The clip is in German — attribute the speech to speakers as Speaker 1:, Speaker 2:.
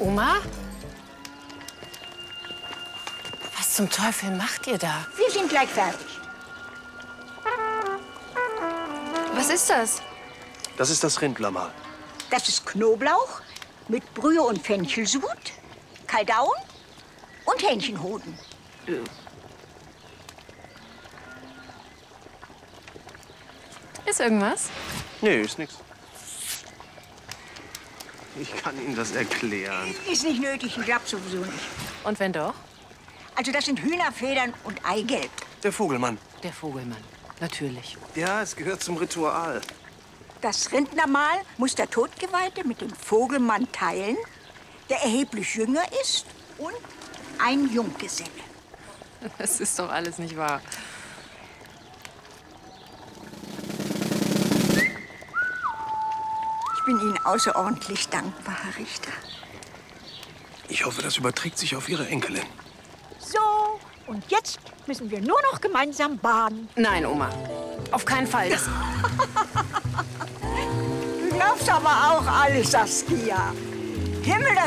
Speaker 1: Oma? Was zum Teufel macht ihr da?
Speaker 2: Wir sind gleich fertig.
Speaker 1: Was ist das?
Speaker 3: Das ist das Rindlammer.
Speaker 2: Das ist Knoblauch mit Brühe und Fenchelsud, Kaldaun und Hähnchenhoden.
Speaker 1: Ist irgendwas?
Speaker 3: Nee, ist nix. Ich kann Ihnen das erklären.
Speaker 2: Ist nicht nötig, ich glaub sowieso nicht.
Speaker 1: Und wenn doch?
Speaker 2: Also das sind Hühnerfedern und Eigelb.
Speaker 3: Der Vogelmann.
Speaker 1: Der Vogelmann. Natürlich.
Speaker 3: Ja, es gehört zum Ritual.
Speaker 2: Das Rindnermahl muss der Todgeweihte mit dem Vogelmann teilen, der erheblich jünger ist, und ein Junggeselle.
Speaker 1: Das ist doch alles nicht wahr.
Speaker 2: Ich bin Ihnen außerordentlich dankbar, Herr Richter.
Speaker 3: Ich hoffe, das überträgt sich auf Ihre Enkelin.
Speaker 2: So, und jetzt müssen wir nur noch gemeinsam baden.
Speaker 1: Nein, Oma. Auf keinen Fall. Das
Speaker 2: Du glaubst aber auch alles, Saskia. Himmel,